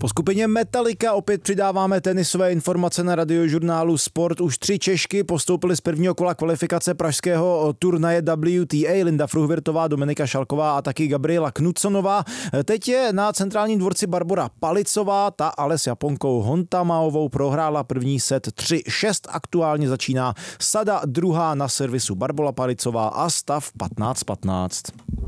Po skupině Metallica opět přidáváme tenisové informace na radiožurnálu Sport. Už 3 Češky postoupily z prvního kola kvalifikace pražského turnaje WTA. Linda Fruhvirtová, Dominika Šalková a taky Gabriela Knudsonová. Teď je na centrálním dvorci Barbora Palicová, ta ale s Japonkou Hontamaovou prohrála první set 3-6. Aktuálně začíná sada druhá na servisu Barbora Palicová a stav 15-15.